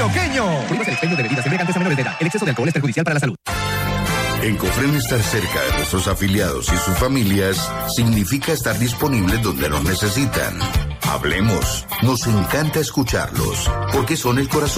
antioqueño. Prohíbas el expendio de bebidas embriagantes a menores de edad. El exceso de alcohol es perjudicial para la salud. En Cofren, estar cerca de nuestros afiliados y sus familias significa estar disponibles donde nos necesitan. Hablemos. Nos encanta escucharlos, porque son el corazón